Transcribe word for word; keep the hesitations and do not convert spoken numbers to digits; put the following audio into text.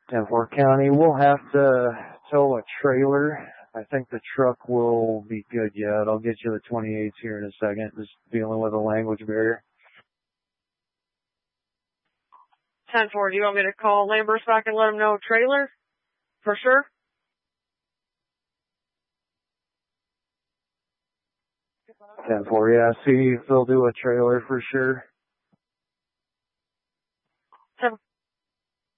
ten four County, we'll have to tow a trailer. I think the truck will be good yet. I'll get you the twenty-eights here in a second, just dealing with a language barrier. ten four, do you want me to call Lambert back and let them know trailer? For sure? ten four, yeah, see if they'll do a trailer for sure.